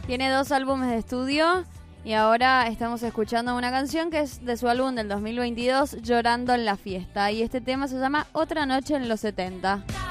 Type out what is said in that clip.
Tiene 2 álbumes de estudio y ahora estamos escuchando una canción que es de su álbum del 2022, Llorando en la Fiesta. Y este tema se llama Otra Noche en los 70.